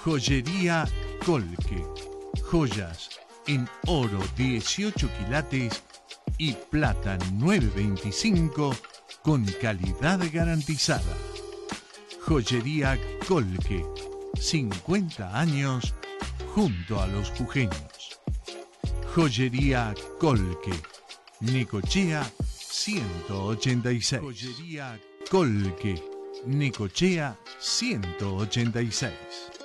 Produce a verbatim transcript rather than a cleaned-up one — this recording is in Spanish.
Joyería Colque. Joyas en oro dieciocho quilates y plata nueve veinticinco con calidad garantizada. Joyería Colque. cincuenta años junto a los jujeños. Joyería Colque. Necochea ciento ochenta y seis. Joyería Colque. Necochea ciento ochenta y seis.